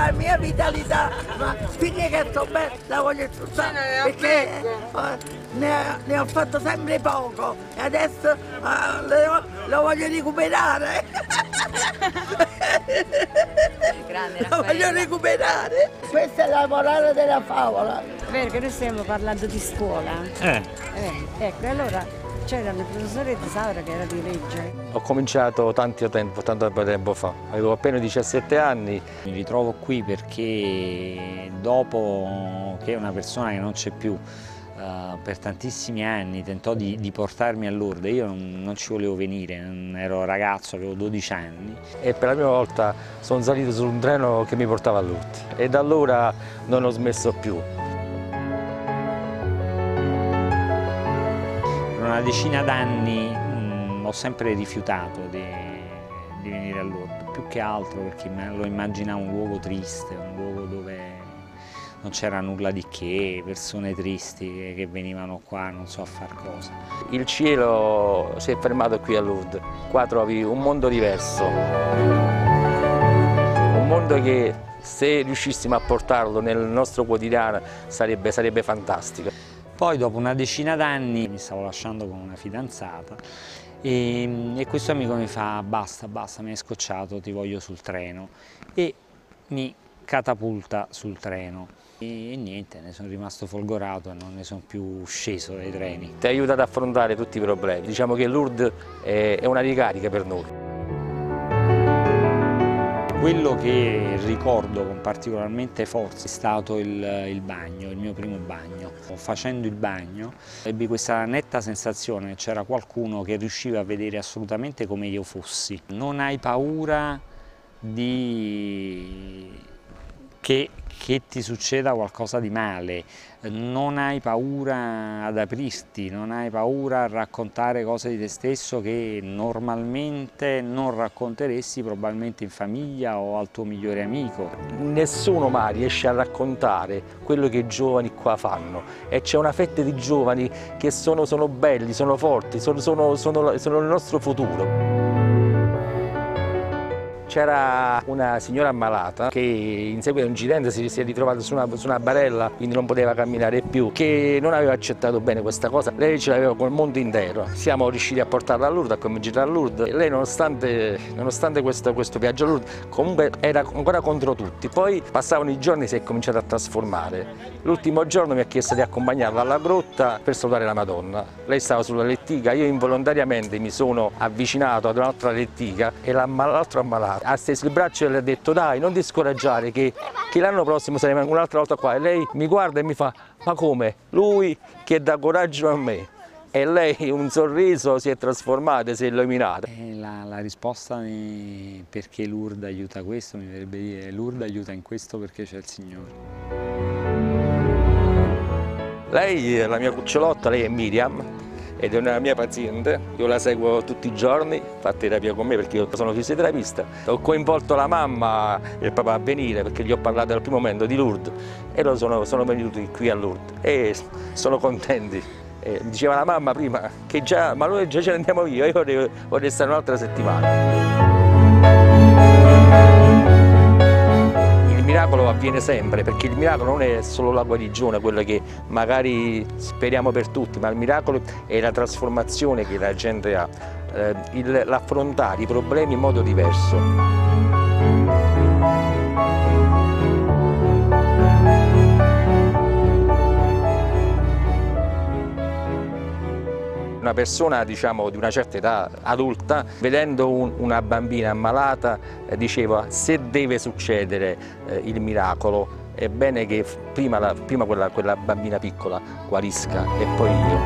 la mia vitalità, ma finché che sto bene la voglio sfruttare perché ne ho fatto sempre poco e adesso lo voglio recuperare. Grande Lo voglio recuperare. Questa è la morale della favola. Vero che noi stiamo parlando di scuola. Ecco, allora c'era il professore di Saura che era di legge. Ho cominciato tanto tempo fa, avevo appena 17 anni. Mi ritrovo qui perché dopo che una persona che non c'è più per tantissimi anni tentò di portarmi a Lourdes, io non ci volevo venire, ero ragazzo, avevo 12 anni. E per la prima volta sono salito su un treno che mi portava a Lourdes e da allora non ho smesso più. Per una decina d'anni ho sempre rifiutato di venire a Lourdes, più che altro perché lo immaginavo un luogo triste, un luogo dove non c'era nulla di che, persone tristi che venivano qua non so a far cosa. Il cielo si è fermato qui a Lourdes, qua trovi un mondo diverso, un mondo che se riuscissimo a portarlo nel nostro quotidiano sarebbe fantastico. Poi dopo una decina d'anni mi stavo lasciando con una fidanzata e questo amico mi fa basta, mi hai scocciato, ti voglio sul treno, e mi catapulta sul treno. E niente, ne sono rimasto folgorato e non ne sono più sceso dai treni. Ti aiuta ad affrontare tutti i problemi. Diciamo che Lourdes è una ricarica per noi. Quello che ricordo con particolarmente forza è stato il bagno, il mio primo bagno. Facendo il bagno ebbi questa netta sensazione che c'era qualcuno che riusciva a vedere assolutamente come io fossi. Non hai paura che ti succeda qualcosa di male, non hai paura ad aprirti, non hai paura a raccontare cose di te stesso che normalmente non racconteresti probabilmente in famiglia o al tuo migliore amico. Nessuno mai riesce a raccontare quello che i giovani qua fanno e c'è una fetta di giovani che sono belli, sono forti, sono il nostro futuro. C'era una signora ammalata che in seguito a un incidente si è ritrovata su una barella, quindi non poteva camminare più, che non aveva accettato bene questa cosa. Lei ce l'aveva col mondo intero. Siamo riusciti a portarla a Lourdes, a cominciare a Lourdes. E lei nonostante questo viaggio a Lourdes comunque era ancora contro tutti. Poi passavano i giorni e si è cominciato a trasformare. L'ultimo giorno mi ha chiesto di accompagnarla alla grotta per salutare la Madonna. Lei stava sulla lettiga, io involontariamente mi sono avvicinato ad un'altra lettiga e l'altro ammalato ha steso il braccio e le ha detto dai, non ti scoraggiare che l'anno prossimo saremo un'altra volta qua. E lei mi guarda e mi fa ma come? Lui che dà coraggio a me. E lei un sorriso si è trasformata, si è illuminata. La risposta perché Lourdes aiuta questo mi verrebbe dire Lourdes aiuta in questo perché c'è il Signore. Lei è la mia cucciolotta, lei è Miriam ed è una mia paziente, io la seguo tutti i giorni, fa terapia con me perché io sono fisioterapista. Ho coinvolto la mamma e il papà a venire perché gli ho parlato dal primo momento di Lourdes e sono venuti qui a Lourdes e sono contenti. Diceva la mamma prima che ma noi già ce ne andiamo via, io vorrei stare un'altra settimana. Il miracolo avviene sempre, perché il miracolo non è solo la guarigione, quello che magari speriamo per tutti, ma il miracolo è la trasformazione che la gente ha, l'affrontare i problemi in modo diverso. Una persona, diciamo, di una certa età adulta, vedendo una bambina ammalata, diceva se deve succedere il miracolo è bene che prima quella bambina piccola guarisca e poi io.